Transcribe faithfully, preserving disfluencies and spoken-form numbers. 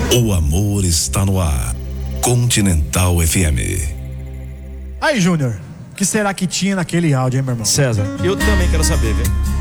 O amor está no ar. Continental F M. Aí, Júnior, o que será que tinha naquele áudio, hein, meu irmão? César, eu também quero saber, viu?